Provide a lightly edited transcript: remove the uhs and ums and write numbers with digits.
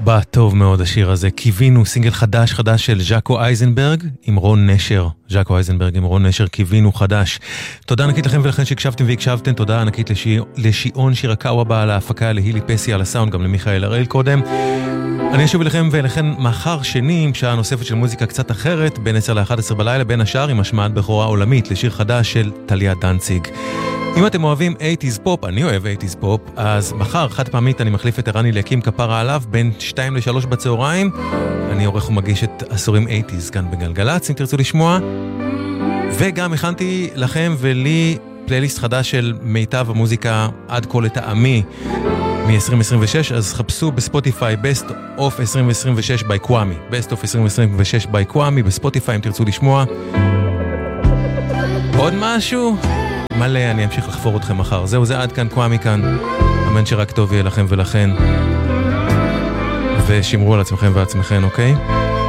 בא טוב מאוד השיר הזה. קיווינו, סינגל חדש של ז'קו אייזנברג עם רון נשר. ז'קו אייזנברג עם רון נשר, קיווינו חדש. תודה ענקית לכם ולכן שהקשבתם והקשבתם. תודה ענקית לשיעון שירקאווה על ההפקה, להילי פסי על הסאונד, גם למיכאל הראל קודם. אני אשוב אליכם ולכן מחר שני עם שעה נוספת של מוזיקה קצת אחרת, בין 10 ל-11 בלילה, בין השאר עם השמעת בכורה עולמית לשיר חדש של טליה דנציג. אם אתם אוהבים 80s פופ, אני אוהב 80s פופ, אז מחר חד פעמית אני מחליף את ערני להקים כפרה עליו בין 2 ל-3 בצהריים. אני עורך ומגיש את עשורים 80s כאן בגלגלץ, אם תרצו לשמוע. וגם הכנתי לכם ולי פלייליסט חדש של מיטב המוזיקה עד כה לטעמי מ-2026, אז חפשו בספוטיפיי Best of 2026 by Kwame. Best of 2026 by Kwame בספוטיפיי אם תרצו לשמוע. עוד משהו? מלא, אני אמשיך לחפור אתכם מחר. זהו, זה עד כאן, קוואמי כאן. אמן שרק טוב יהיה לכם ולכן. ושמרו על עצמכם ועצמכם, אוקיי?